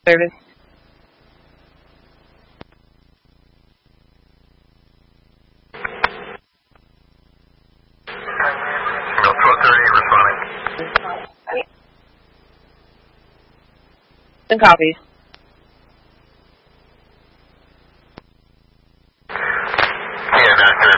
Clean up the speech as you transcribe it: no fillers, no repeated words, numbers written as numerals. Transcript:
service. Signal 1230, responding. And copy. Yeah, accurate.